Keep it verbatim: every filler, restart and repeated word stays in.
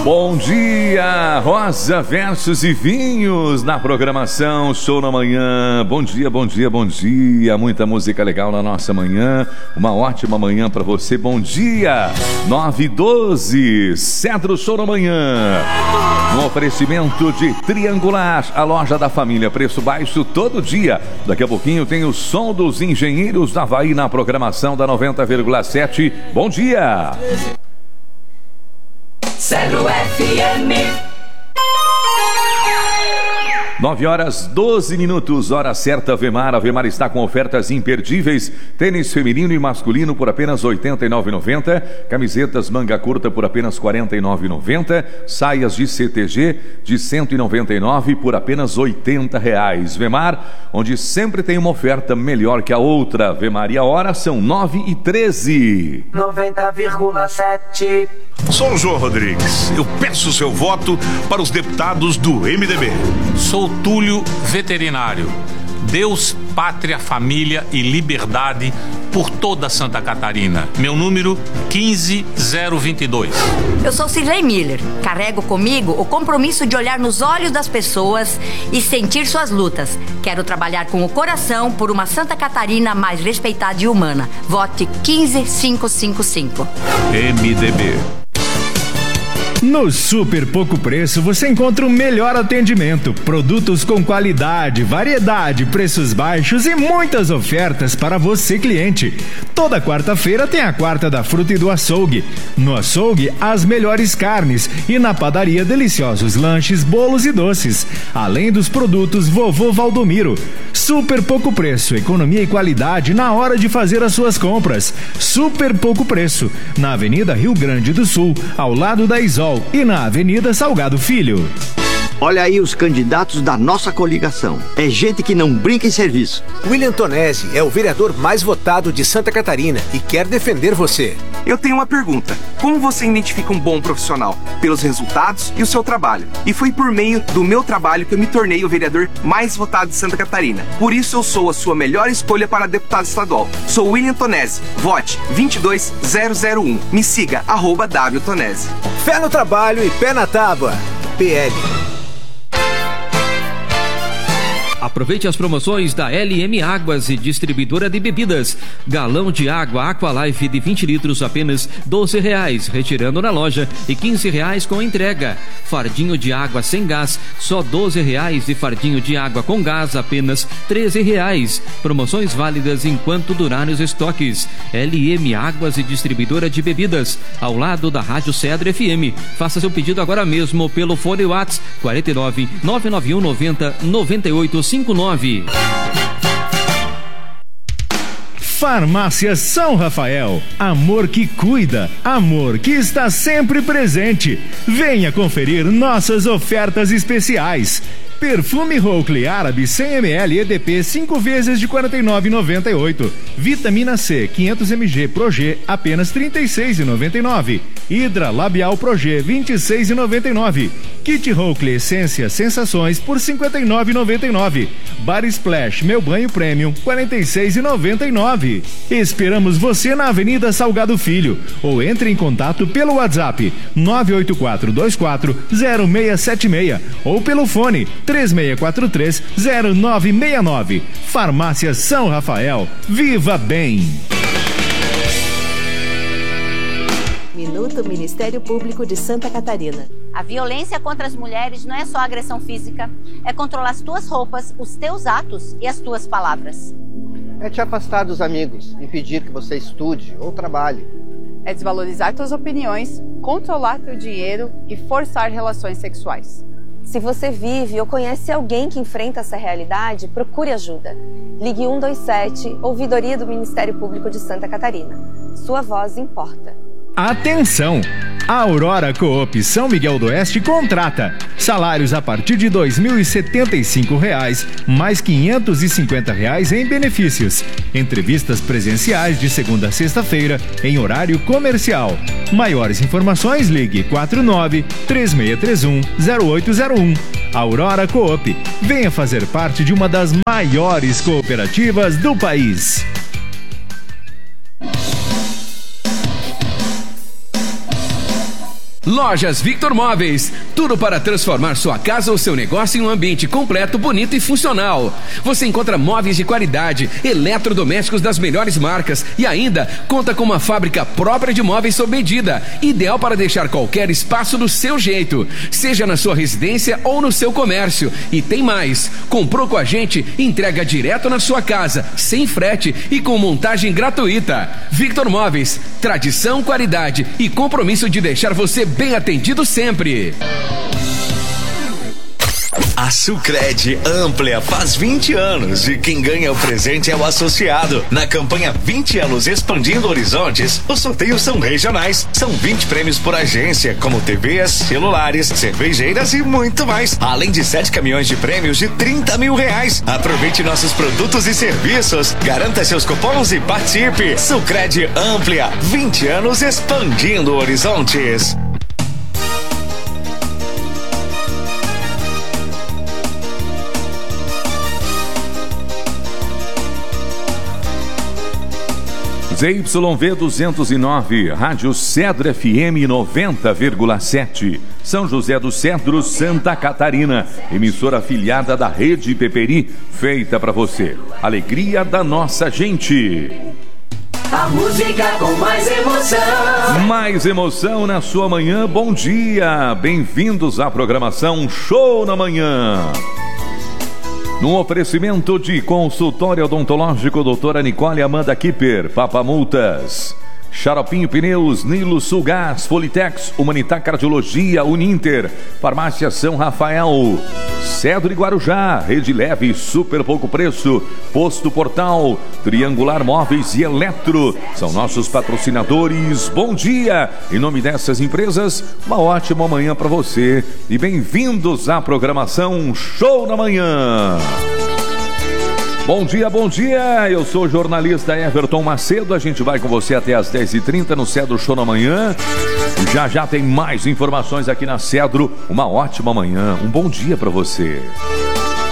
Bom dia, Rosa Versos e Vinhos na programação Show na Manhã. Bom dia, bom dia, bom dia. Muita música legal na nossa manhã. Uma ótima manhã para você. Bom dia. nove e doze, Cedro Show na Manhã. Um oferecimento de Triangular, a loja da família. Preço baixo todo dia. Daqui a pouquinho tem o som dos Engenheiros da Havaí na programação da noventa vírgula sete. Bom dia. Cedro F M. nove horas, doze minutos, hora certa, Vemar. A Vemar está com ofertas imperdíveis. Tênis feminino e masculino por apenas oitenta e nove reais e noventa centavos. Camisetas manga curta por apenas quarenta e nove reais e noventa centavos. Saias de C T G de cento e noventa e nove reais por apenas oitenta reais. Vemar, onde sempre tem uma oferta melhor que a outra. Vemar, e a hora são nove e treze. noventa vírgula sete. Sou o João Rodrigues. Eu peço o seu voto para os deputados do M D B. Sou Túlio Veterinário. Deus, pátria, família e liberdade por toda Santa Catarina. Meu número quinze zero vinte e dois. Eu sou Cirlei Miller. Carrego comigo o compromisso de olhar nos olhos das pessoas e sentir suas lutas. Quero trabalhar com o coração por uma Santa Catarina mais respeitada e humana. Vote quinze cinco cinco cinco. M D B. No Super Pouco Preço você encontra o melhor atendimento, produtos com qualidade, variedade, preços baixos e muitas ofertas para você, cliente. Toda quarta-feira tem a quarta da fruta e do açougue. No açougue, as melhores carnes e na padaria, deliciosos lanches, bolos e doces. Além dos produtos Vovô Valdomiro. Super Pouco Preço, economia e qualidade na hora de fazer as suas compras. Super Pouco Preço, na Avenida Rio Grande do Sul, ao lado da Isol, e na Avenida Salgado Filho. Olha aí os candidatos da nossa coligação. É gente que não brinca em serviço. William Tonesi é o vereador mais votado de Santa Catarina e quer defender você. Eu tenho uma pergunta. Como você identifica um bom profissional? Pelos resultados e o seu trabalho. E foi por meio do meu trabalho que eu me tornei o vereador mais votado de Santa Catarina. Por isso eu sou a sua melhor escolha para deputado estadual. Sou William Tonesi. Vote vinte e dois zero zero um. Me siga, arroba W Tonesi. Fé no trabalho e pé na tábua. P L. Aproveite as promoções da L M Águas e Distribuidora de Bebidas. Galão de água Aqualife de vinte litros apenas doze reais, retirando na loja, e quinze reais com entrega. Fardinho de água sem gás, só doze reais, e fardinho de água com gás apenas treze reais. Promoções válidas enquanto durarem os estoques. L M Águas e Distribuidora de Bebidas, ao lado da Rádio Cedro F M. Faça seu pedido agora mesmo pelo fone WhatsApp quarenta e nove, nove nove um, noventa, noventa e oito cinquenta e nove. Farmácia São Rafael. Amor que cuida, amor que está sempre presente. Venha conferir nossas ofertas especiais. Perfume Rouclé Árabe cem mililitros E D P cinco vezes de quarenta e nove reais e noventa e oito centavos. Vitamina C quinhentos mililitros Progê apenas trinta e seis reais e noventa e nove centavos. Hidra Labial Progê vinte e seis reais e noventa e nove centavos. Kit Rouclé Essência Sensações por cinquenta e nove reais e noventa e nove centavos. Bar Splash Meu Banho Premium quarenta e seis reais e noventa e nove centavos. Esperamos você na Avenida Salgado Filho ou entre em contato pelo WhatsApp nove oito quatro dois quatro zero seis sete seis ou pelo fone três seis quatro três zero nove seis nove. Farmácia São Rafael. Viva bem! Minuto Ministério Público de Santa Catarina. A violência contra as mulheres não é só agressão física, é controlar as tuas roupas, os teus atos e as tuas palavras. É te afastar dos amigos, impedir que você estude ou trabalhe. É desvalorizar tuas opiniões, controlar teu dinheiro e forçar relações sexuais. Se você vive ou conhece alguém que enfrenta essa realidade, procure ajuda. Ligue um dois sete, Ouvidoria do Ministério Público de Santa Catarina. Sua voz importa. Atenção! A Aurora Coop São Miguel do Oeste contrata. Salários a partir de dois mil e setenta e cinco reais, mais quinhentos e cinquenta reais em benefícios. Entrevistas presenciais de segunda a sexta-feira, em horário comercial. Maiores informações, ligue quatro nove, três seis três um, zero oito zero um. Aurora Coop. Venha fazer parte de uma das maiores cooperativas do país. Lojas Victor Móveis, tudo para transformar sua casa ou seu negócio em um ambiente completo, bonito e funcional. Você encontra móveis de qualidade, eletrodomésticos das melhores marcas e ainda conta com uma fábrica própria de móveis sob medida, ideal para deixar qualquer espaço do seu jeito, seja na sua residência ou no seu comércio. E tem mais, comprou com a gente, entrega direto na sua casa, sem frete e com montagem gratuita. Victor Móveis, tradição, qualidade e compromisso de deixar você bem atendido sempre. A Sucred Amplia faz vinte anos e quem ganha o presente é o associado. Na campanha vinte anos Expandindo Horizontes, os sorteios são regionais. São vinte prêmios por agência, como T Vs, celulares, cervejeiras e muito mais. Além de sete caminhões de prêmios de trinta mil reais. Aproveite nossos produtos e serviços. Garanta seus cupons e participe. Sucred Amplia, vinte anos expandindo horizontes. Z Y V duzentos e nove, Rádio Cedro F M noventa vírgula sete, São José dos Cedros, Santa Catarina, emissora afiliada da Rede Peperi, feita para você. Alegria da nossa gente. A música com mais emoção. Mais emoção na sua manhã. Bom dia, bem-vindos à programação Show na Manhã. Num oferecimento de consultório odontológico, doutora Nicole Amanda Kipper, Papa Multas, Xaropinho Pneus, Nilo Sulgás, Politex, Humanitac Cardiologia, Uninter, Farmácia São Rafael, Cedro e Guarujá, Rede Leve, Super Pouco Preço, Posto Portal, Triangular Móveis e Eletro, são nossos patrocinadores. Bom dia! Em nome dessas empresas, uma ótima manhã para você e bem-vindos à programação Show na Manhã. Bom dia, bom dia, eu sou o jornalista Everton Macedo, a gente vai com você até às dez e trinta no Cedro Show na Manhã. Já já tem mais informações aqui na Cedro, uma ótima manhã, um bom dia para você.